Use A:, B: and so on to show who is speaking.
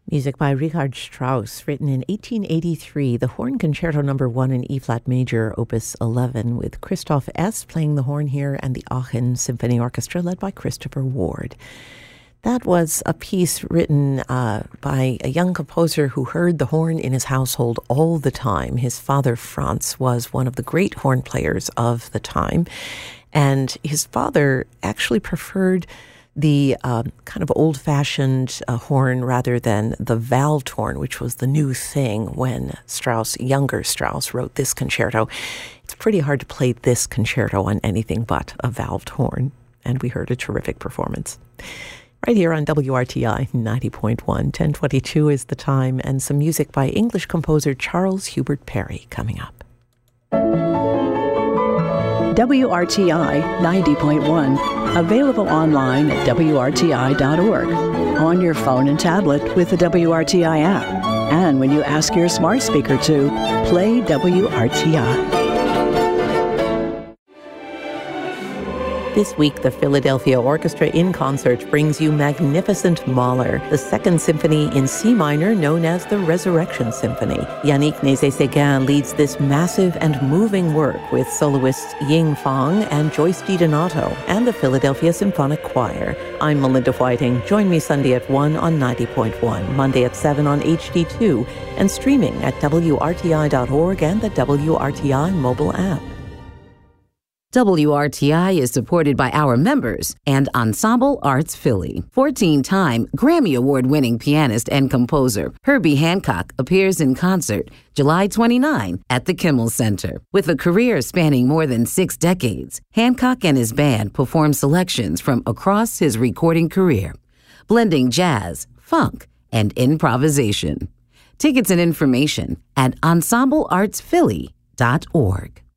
A: Music by Richard Strauss, written in 1883, the Horn Concerto No. 1 in E-flat major, Opus 11, with Christoph Est playing the horn here and the Aachen Symphony Orchestra led by Christopher Ward. That was a piece written by a young composer who heard the horn in his household all the time. His father, Franz, was one of the great horn players of the time, and his father actually preferred the kind of old-fashioned horn rather than the valved horn, which was the new thing when younger Strauss, wrote this concerto. It's pretty hard to play this concerto on anything but a valved horn, and we heard a terrific performance. Right here on WRTI 90.1, 10:22 is the time, and some music by English composer Charles Hubert Parry coming up.
B: WRTI 90.1, available online at WRTI.org, on your phone and tablet with the WRTI app, and when you ask your smart speaker to play WRTI.
A: This week, the Philadelphia Orchestra in Concert brings you Magnificent Mahler, the second symphony in C minor known as the Resurrection Symphony. Yannick Nézet-Séguin leads this massive and moving work with soloists Ying Fang and Joyce DiDonato and the Philadelphia Symphonic Choir. I'm Melinda Whiting. Join me Sunday at 1 on 90.1, Monday at 7 on HD2, and streaming at WRTI.org and the WRTI mobile app.
C: WRTI is supported by our members and Ensemble Arts Philly. 14-time Grammy Award-winning pianist and composer Herbie Hancock appears in concert July 29 at the Kimmel Center. With a career spanning more than 6 decades, Hancock and his band perform selections from across his recording career, blending jazz, funk, and improvisation. Tickets and information at ensembleartsphilly.org.